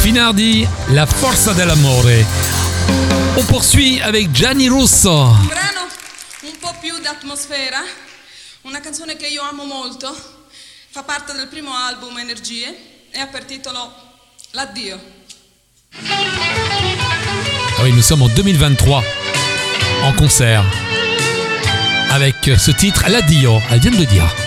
Finardi, La forza dell'amore. On poursuit avec Gianni Russo. Un brano un po' più d'atmosfera, una canzone che io amo molto, fa parte del primo album Energie e ha per titolo L'addio. Ah oui, nous sommes en 2023, en concert, avec ce titre, L'addio, elle vient de le dire.